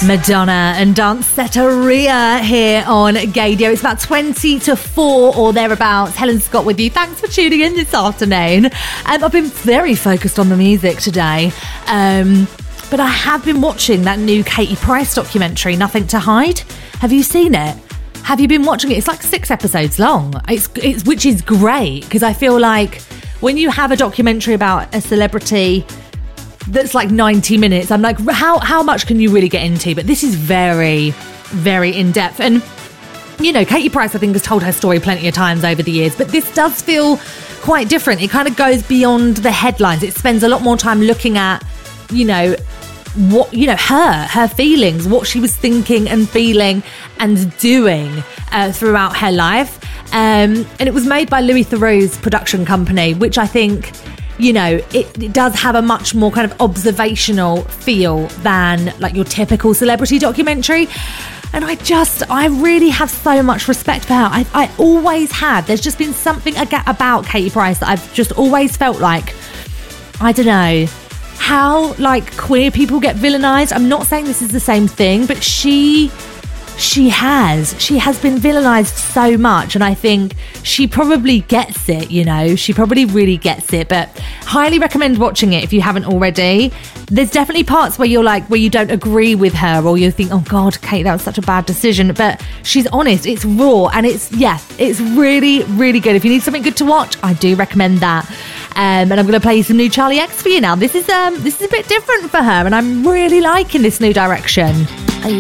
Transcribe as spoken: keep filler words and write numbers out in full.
Madonna and Danceteria here on Gaydio. It's about twenty to four or thereabouts. Helen Scott with you. Thanks for tuning in this afternoon. Um, I've been very focused on the music today. Um, but I have been watching that new Katie Price documentary, Nothing to Hide. Have you seen it? Have you been watching it? It's like six episodes long, it's, it's which is great because I feel like when you have a documentary about a celebrity that's like ninety minutes, I'm like, how how much can you really get into? But this is very, very in-depth. And, you know, Katie Price, I think, has told her story plenty of times over the years, but this does feel quite different. It kind of goes beyond the headlines. It spends a lot more time looking at, you know, what, you know, her, her feelings, what she was thinking and feeling and doing uh, throughout her life. Um, and it was made by Louis Theroux's production company, which I think, you know, it, it does have a much more kind of observational feel than like your typical celebrity documentary. And I just, I really have so much respect for her. I, I always had. There's just been something about Katie Price that I've just always felt like, I don't know, how like queer people get villainized. I'm not saying this is the same thing, but she... She has. She has been villainized so much, and I think she probably gets it, you know. She probably really gets it, but highly recommend watching it if you haven't already. There's definitely parts where you're like, where you don't agree with her, or you think, oh God, Kate, that was such a bad decision, but she's honest, it's raw, and it's, yeah, it's really, really good. If you need something good to watch, I do recommend that. Um, and I'm going to play some new Charlie X for you now. This is um, this is a bit different for her, and I'm really liking this new direction.